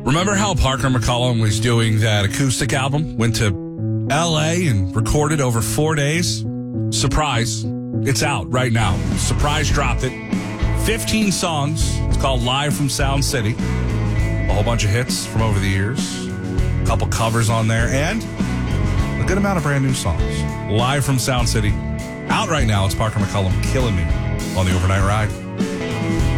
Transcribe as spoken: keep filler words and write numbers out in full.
Remember how Parker McCollum was doing that acoustic album? Went to L A and recorded over four days? Surprise. It's out right now. Surprise dropped it. fifteen songs. It's called Live from Sound City. A whole bunch of hits from over the years. A couple covers on there. And a good amount of brand new songs. Live from Sound City. Out right now. It's Parker McCollum, Killing Me on the Overnight Ride.